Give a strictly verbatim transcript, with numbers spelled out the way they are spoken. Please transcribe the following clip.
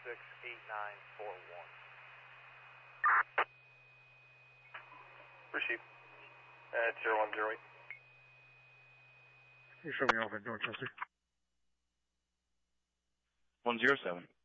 six eight nine four one. Receive. At zero one zero eight. You show me off at Dorchester. one zero seven.